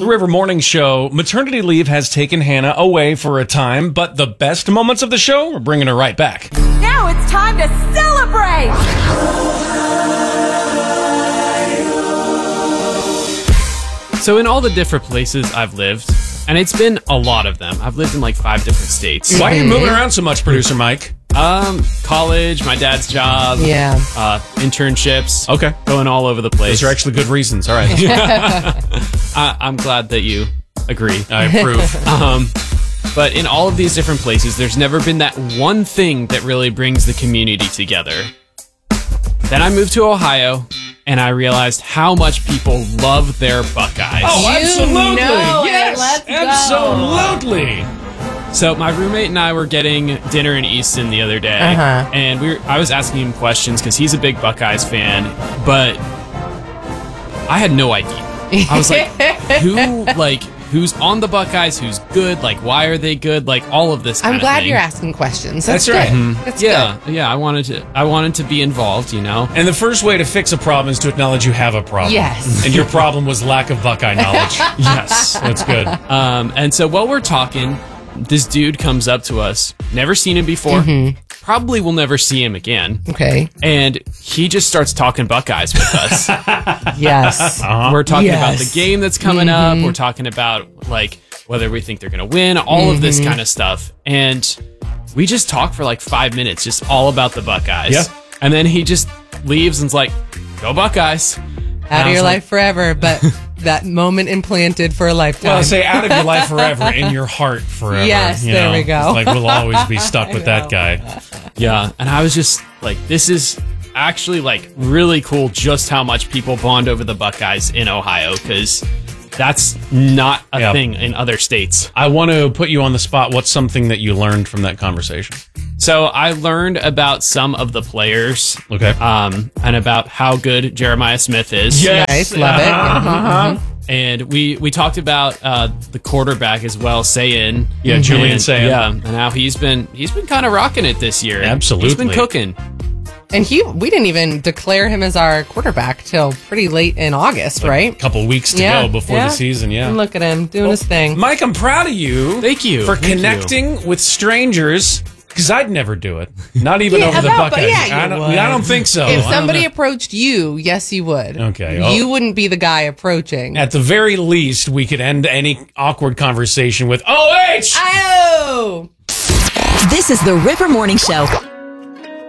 The River Morning Show. Maternity leave has taken Hannah away for a time, but the best moments of the show, we're bringing her right back. Now it's time to celebrate! So in all the different places I've lived, and it's been a lot of them. I've lived in like 5 different states. Why are you moving around so much, producer Mike? College, my dad's job, internships. Okay. Going all over the place. Those are actually good reasons. All right. I'm glad that you agree. I approve. But in all of these different places, there's never been that one thing that really brings the community together. Then I moved to Ohio, and I realized how much people love their Buckeyes. Oh, absolutely. Yes, Yes, let's go. absolutely. So my roommate and I were getting dinner in Easton the other day, and I was asking him questions because he's a big Buckeyes fan, but I had no idea. I was like, who's on the Buckeyes? Who's good? Like, why are they good? Like, all of this. I'm glad thing. you're asking questions. That's good. right. That's Yeah, good. yeah. I wanted to be involved. You know. And the first way to fix a problem is to acknowledge you have a problem. Yes. And your problem was lack of Buckeye knowledge. Yes. That's good. And so while we're talking, this dude comes up to us. Never seen him before. Probably will never see him again. Okay. And he just starts talking Buckeyes with us. Yes. We're talking about Yes. the game that's coming up. We're talking about like whether we think they're going to win, all of this kind of stuff. And we just talk for like 5 minutes, just all about the Buckeyes. Yeah. And then he just leaves and's like, "Go Buckeyes." Out of your like- life forever, but that moment implanted for a lifetime. Well, say out of your life forever, in your heart forever. Yes, you there know? we go. It's like we'll always be stuck with that guy. Yeah. And I was just like, this is actually like really cool just how much people bond over the Buckeyes in Ohio, because that's not a thing in other states. I want to put you on the spot. What's something that you learned from that conversation? So I learned about some of the players, Okay. and about how good Jeremiah Smith is. Nice, love it. And we talked about the quarterback as well, Sayin. Yeah, Julian Sayin. Yeah, and how he's been kind of rocking it this year. Absolutely. He's been cooking. And we didn't even declare him as our quarterback till pretty late in August, right? A couple weeks to go before the season, And look at him doing his thing. Mike, I'm proud of you. Thank you. For Thank you. connecting with strangers, because I'd never do it. Not even Yeah, over the but Buckeyes. yeah, you would. I don't think so. If I don't somebody know. approached you, yes, you would. Okay. You wouldn't be the guy approaching. At the very least, we could end any awkward conversation with OH! Oh! This is the River Morning Show.